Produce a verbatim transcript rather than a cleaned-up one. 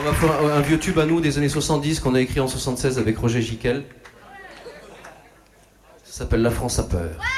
va faire un, un vieux tube à nous des années soixante-dix qu'on a écrit en soixante-seize avec Roger Giquel. Ça s'appelle La France a peur.